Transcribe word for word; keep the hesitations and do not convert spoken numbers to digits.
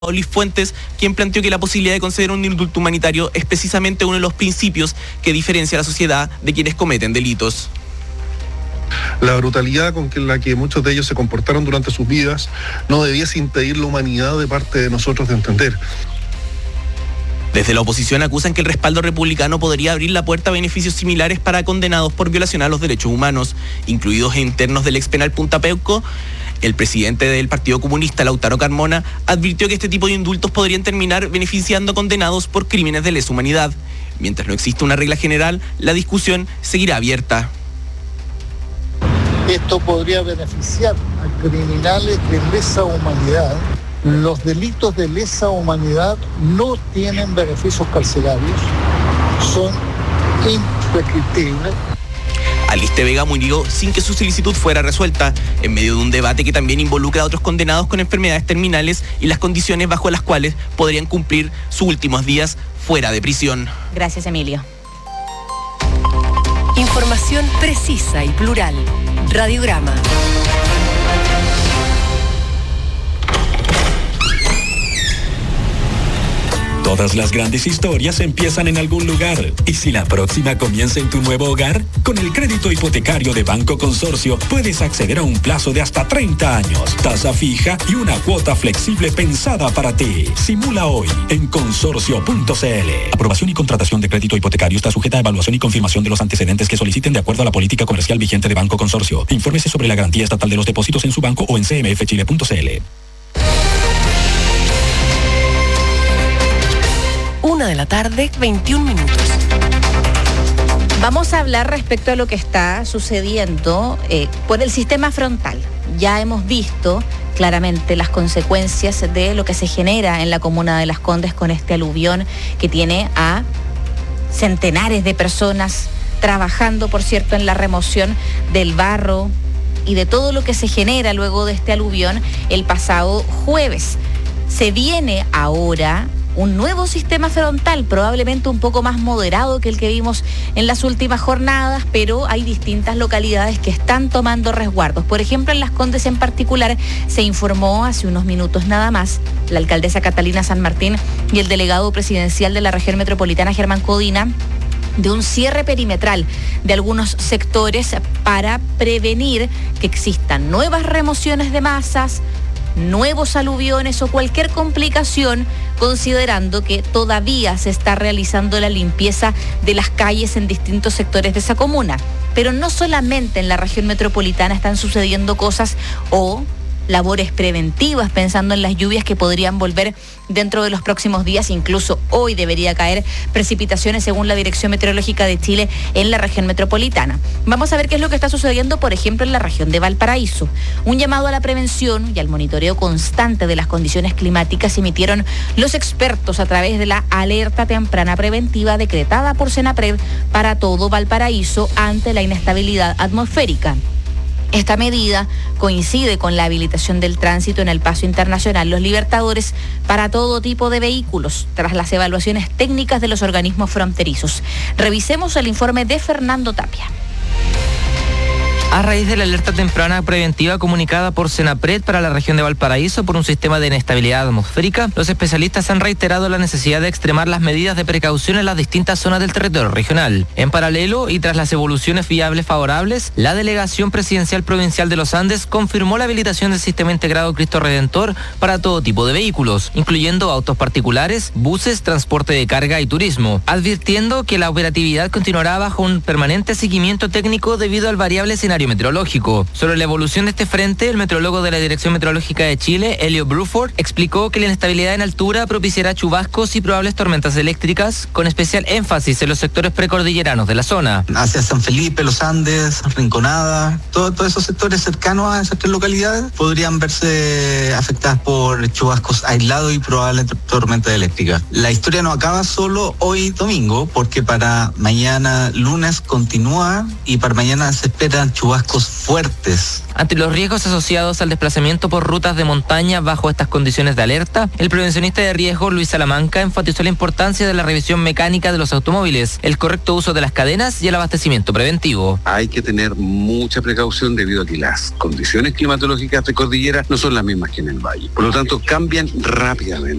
Luis Fuentes, quien planteó que la posibilidad de conceder un indulto humanitario es precisamente uno de los principios que diferencia a la sociedad de quienes cometen delitos. La brutalidad con la que muchos de ellos se comportaron durante sus vidas no debiese impedir la humanidad de parte de nosotros de entender. Desde la oposición acusan que el respaldo republicano podría abrir la puerta a beneficios similares para condenados por violación a los derechos humanos, incluidos internos del ex penal Punta Peuco. El presidente del Partido Comunista, Lautaro Carmona, advirtió que este tipo de indultos podrían terminar beneficiando a condenados por crímenes de lesa humanidad. Mientras no exista una regla general, la discusión seguirá abierta. Esto podría beneficiar a criminales de lesa humanidad. Los delitos de lesa humanidad no tienen beneficios carcelarios, son imprescriptibles. Aliste Vega murió sin que su solicitud fuera resuelta, en medio de un debate que también involucra a otros condenados con enfermedades terminales y las condiciones bajo las cuales podrían cumplir sus últimos días fuera de prisión. Gracias, Emilio. Información precisa y plural. Radiograma. Todas las grandes historias empiezan en algún lugar. ¿Y si la próxima comienza en tu nuevo hogar? Con el crédito hipotecario de Banco Consorcio puedes acceder a un plazo de hasta treinta años, tasa fija y una cuota flexible pensada para ti. Simula hoy en consorcio punto c l. Aprobación y contratación de crédito hipotecario está sujeta a evaluación y confirmación de los antecedentes que soliciten de acuerdo a la política comercial vigente de Banco Consorcio. Infórmese sobre la garantía estatal de los depósitos en su banco o en c m f chile punto c l. Una de la tarde, veintiún minutos. Vamos a hablar respecto a lo que está sucediendo eh, por el sistema frontal. Ya hemos visto claramente las consecuencias de lo que se genera en la comuna de Las Condes con este aluvión que tiene a centenares de personas trabajando, por cierto, en la remoción del barro y de todo lo que se genera luego de este aluvión el pasado jueves. Se viene ahora un nuevo sistema frontal, probablemente un poco más moderado que el que vimos en las últimas jornadas, pero hay distintas localidades que están tomando resguardos. Por ejemplo, en Las Condes en particular, se informó hace unos minutos nada más, la alcaldesa Catalina San Martín y el delegado presidencial de la región metropolitana, Germán Codina, de un cierre perimetral de algunos sectores para prevenir que existan nuevas remociones de masas, nuevos aluviones o cualquier complicación, considerando que todavía se está realizando la limpieza de las calles en distintos sectores de esa comuna. Pero no solamente en la región metropolitana están sucediendo cosas o labores preventivas, pensando en las lluvias que podrían volver dentro de los próximos días. Incluso hoy debería caer precipitaciones según la Dirección Meteorológica de Chile en la región metropolitana. Vamos a ver qué es lo que está sucediendo, por ejemplo, en la región de Valparaíso. Un llamado a la prevención y al monitoreo constante de las condiciones climáticas emitieron los expertos a través de la alerta temprana preventiva decretada por Senapred para todo Valparaíso ante la inestabilidad atmosférica. Esta medida coincide con la habilitación del tránsito en el Paso Internacional Los Libertadores para todo tipo de vehículos, tras las evaluaciones técnicas de los organismos fronterizos. Revisemos el informe de Fernando Tapia. A raíz de la alerta temprana preventiva comunicada por Senapred para la región de Valparaíso por un sistema de inestabilidad atmosférica, los especialistas han reiterado la necesidad de extremar las medidas de precaución en las distintas zonas del territorio regional. En paralelo, y tras las evoluciones viables favorables, la Delegación Presidencial Provincial de los Andes confirmó la habilitación del sistema integrado Cristo Redentor para todo tipo de vehículos, incluyendo autos particulares, buses, transporte de carga y turismo, advirtiendo que la operatividad continuará bajo un permanente seguimiento técnico debido al variable escenario meteorológico. Sobre la evolución de este frente, el meteorólogo de la Dirección Meteorológica de Chile, Elio Bruford, explicó que la inestabilidad en altura propiciará chubascos y probables tormentas eléctricas, con especial énfasis en los sectores precordilleranos de la zona. Hacia San Felipe, Los Andes, Rinconada, todo, todos esos sectores cercanos a esas tres localidades podrían verse afectadas por chubascos aislados y probables tormentas eléctricas. La historia no acaba solo hoy domingo, porque para mañana lunes continúa y para mañana se esperan chubascos chubascos fuertes. Ante los riesgos asociados al desplazamiento por rutas de montaña bajo estas condiciones de alerta, el prevencionista de riesgo Luis Salamanca enfatizó la importancia de la revisión mecánica de los automóviles, el correcto uso de las cadenas y el abastecimiento preventivo. Hay que tener mucha precaución debido a que las condiciones climatológicas de cordillera no son las mismas que en el valle. Por lo tanto, cambian rápidamente.